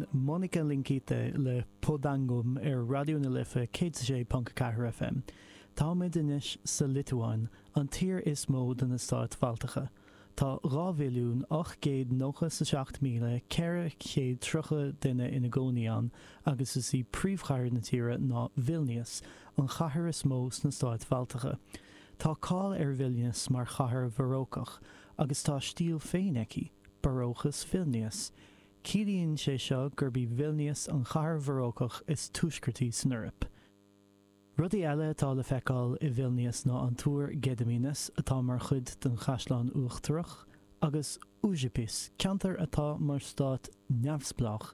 sin Monica Linkite le Podangum Radio na Lifa 106.4 FM. Táid inis sa Litúáin an tír is mó den na Stát Bhaltacha. Tá 2,897,430 duine ina gcónaí agus is í príomhchair na tíre ná Vilnius an chathair is mó na Stát Bhaltacha. Tá cáil Vilnius mar chathair bharócach agus tá stíl féin aici, Baróchas Vilnius. Cílíonn sé seo gur bhí Vilnius an chathair bharócach is tuaisceartaí san Eorp. Rudaí eile atá le feiceáil I Vilnius ná an túr Gediminas atá mar chud den Chaisleán Uachtarach agus Úsipis, ceantar atá mar stát neamhsplach.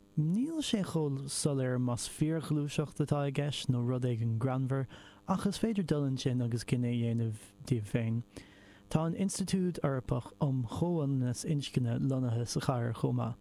Níl sé chomh soléir mas fíorglúiseacht atá I gceist nó rud ag an granmhar ach is féidir dulinn sin agus cinné dhéanamh díobh féin. Tá an Institút Eorpach chomhanas inscinne lonathe sa chathair chomá.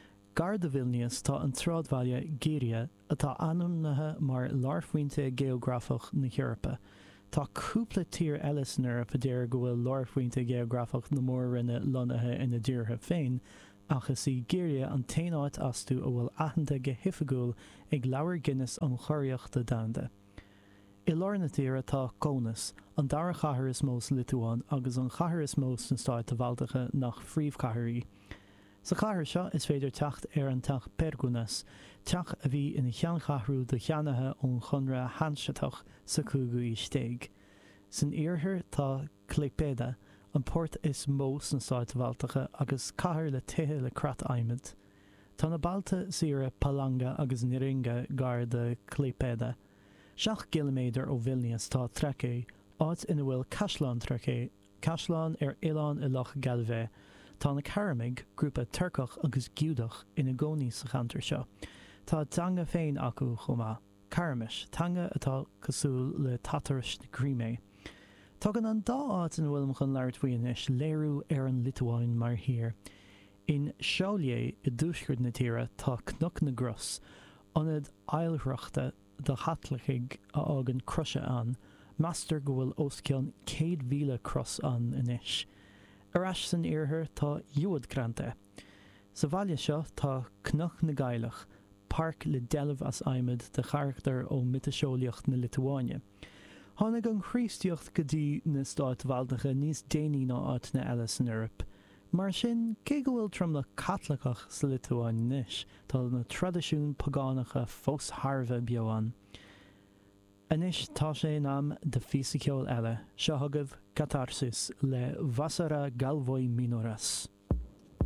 Garda Vilnius tá an trádbhaile Géria atá anonathe mar láirfuointe geografach na Heorpa. Tá cúpla tír eile san Eorp a dtéir go bhfuil láirfuointe geografach na mór rinne lonathe ina dtíortha féin, ach is í Géria an taonáit asú ó bhfuil aitheanta go hifigúil ag leabhar Guinness an choireachta damhanda. I lár na tíre tá Cónas, an dara chathair is mó Litúáin agus an chathair is mó na Stát Bhaltacha nach phríomhchathairí. Sa chathair seo is féidir teacht an teach Pergunas, teach a bhí ina cheanchathhrú do cheannaithe ón chunra Hanseatach sa cúgaí stéig. San iarthar tá Klaipėda, an port is mó na Stát Bhaltacha agus chathair le tithe le crat aimid. Tá na Balta Sira Palanga agus Niringa gar de Klaipėda. 6 kiloméidir ó Vilnius tá Traché, áit ina bhfuil Caisleán Traché, Caisleán Oileán I Loch Galve. Tá na Caramig, grúpa Turcach agus Giúdach ina gcónaí sa cheantar seo. Tá teanga féin acu chomá, Caramis, teanga atá cosúil le Tataris na Crímé. Tugann an dá áit ina bhfuil chun leirtmhaoin is léirú an Litúáin mar hir. In Seáilié I dúsgurt na tíre tá Cnoc na Gros, anad ailthreachta do chatlaigh a ágan cruse an, meastar go bhfuil osceann 100,000 cros an inis. Arás san iarthar tá Iúd Granta. Sa bhaile seo tá Cnoc na Gailach, parc le deilmh as aimid de charachtar ó mitaseolaíocht na Litúáine. Tháinig an chríostaíocht go dtí na Stát Bhaltacha níos déanaí ná áit na eile san Eorp. Mar sin, cé go bhfuil trom le Catlachach sa Litúáin níos, tá na tradiisiún pagánacha fós Tharbh beo an. Anis tá sé nám de físaceol eile, seo thugad Catarsis le Vasara Galvoi Minoras.